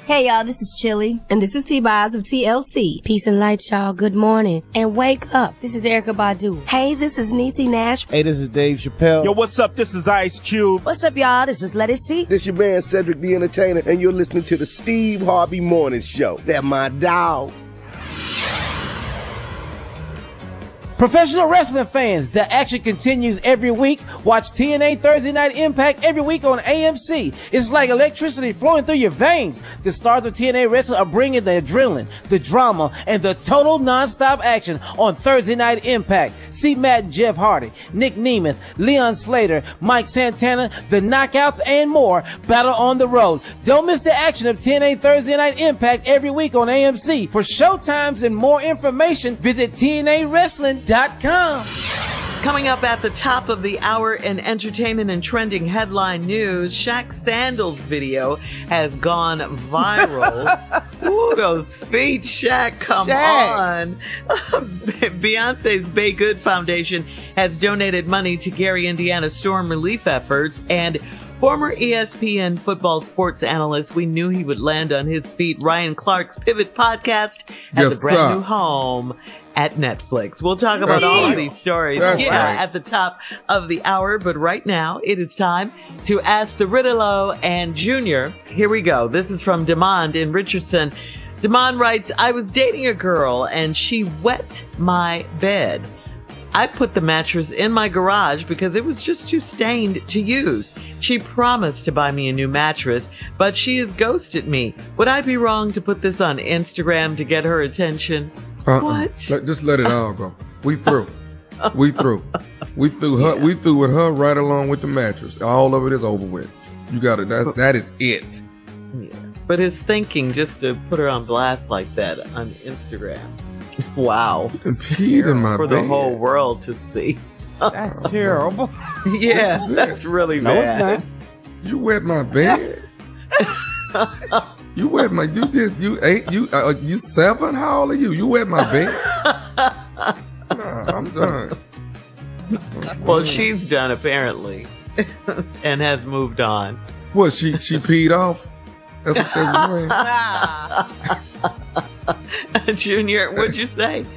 Hey y'all, this is Chili. And this is T-Boz of TLC. Peace and light, y'all. Good morning. And wake up. This is Erykah Badu. Hey, this is Niecy Nash. Hey, this is Dave Chappelle. Yo, what's up? This is Ice Cube. What's up, y'all? This is Letty C. This your man Cedric the Entertainer, and you're listening to the Steve Harvey Morning Show. That my dog. Professional wrestling fans, the action continues every week. Watch TNA Thursday Night Impact every week on AMC. It's like electricity flowing through your veins. The stars of TNA Wrestling are bringing the adrenaline, the drama, and the total non-stop action on Thursday Night Impact. See Matt and Jeff Hardy, Nick Nemeth, Leon Slater, Mike Santana, The Knockouts, and more battle on the road. Don't miss the action of TNA Thursday Night Impact every week on AMC. For showtimes and more information, visit TNAWrestling.com. Coming up at the top of the hour in entertainment and trending headline news, Shaq Sandals video has gone viral. Ooh, those feet, Shaq, come on. Beyonce's Bay Good Foundation has donated money to Gary, Indiana storm relief efforts, and former ESPN football sports analyst, we knew he would land on his feet, Ryan Clark's Pivot podcast has a brand new home at Netflix. We'll talk about all of these stories at the top of the hour. But right now, it is time to ask the Riddle and Junior. Here we go. This is from Demond in Richardson. Demond writes, I was dating a girl and she wet my bed. I put the mattress in my garage because it was just too stained to use. She promised to buy me a new mattress, but she has ghosted me. Would I be wrong to put this on Instagram to get her attention? What? Just let it all go. We through. We through. We threw her. We threw with her right along with the mattress. All of it is over with. You got it. That is it. Yeah. But his thinking just to put her on blast like that on Instagram. Wow. For the whole world to see. That's terrible. Yeah, that's really bad. You wet my bed. You wet my, you 7? How old are you? You wet my bed? Nah, I'm done. Well, she's done apparently, and has moved on. What, she peed off? That's what they were saying. Junior, what'd you say?